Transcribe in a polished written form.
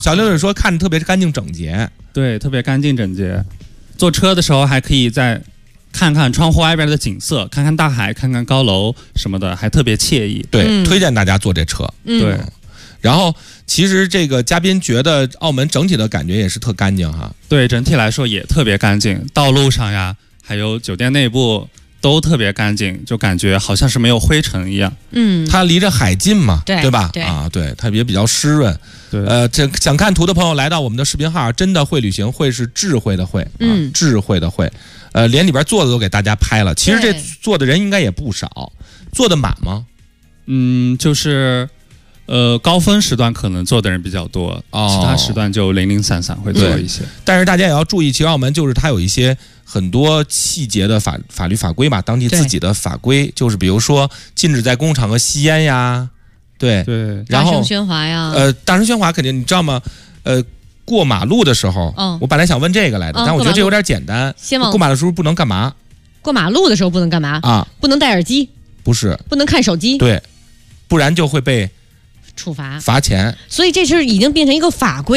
小刘说看着特别干净整洁， 对，特别干净整洁。坐车的时候还可以再看看窗户外边的景色，看看大海，看看高楼什么的，还特别惬意。 对，推荐大家坐这车。 对。 然后，其实这个嘉宾觉得澳门整体的感觉也是特干净哈。 对，整体来说也特别干净，道路上呀，还有酒店内部都特别干净，就感觉好像是没有灰尘一样。 它离着海近嘛，对吧？ 对啊，对，它也比较湿润。 对， 这想看图的朋友来到我们的视频号，真的会旅行，会是智慧的慧，智慧的慧。连里边坐的都给大家拍了。其实这坐的人应该也不少，坐的满吗？ 就是高峰时段可能坐的人比较多，其他时段就零零散散会多一些。 但是大家也要注意，其实澳门就是它有一些很多细节的法律法规吧，当地自己的法规，就是比如说禁止在公共场合吸烟呀，对，然后大声喧哗呀， 大声喧哗肯定你知道吗？过马路的时候，我本来想问这个来的，但我觉得这有点简单。过马路的时候不能干嘛？ 过马路的时候不能干嘛啊？不能戴耳机， 不是， 不能看手机， 对，不然就会被处罚、 罚钱。 所以这是已经变成一个法规。